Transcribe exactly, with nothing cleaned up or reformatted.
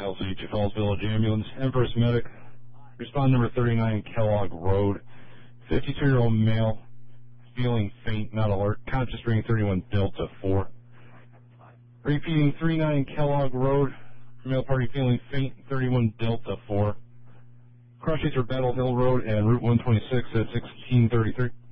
Alpha H F L's Village Ambulance, Empress Medic, respond number thirty-nine Kellogg Road, fifty-two-year-old male, feeling faint, not alert, conscious ring thirty-one Delta four. Repeating thirty-nine Kellogg Road, male party feeling faint, thirty-one Delta four. Cross streets are Battle Hill Road and Route one twenty-six at sixteen thirty-three.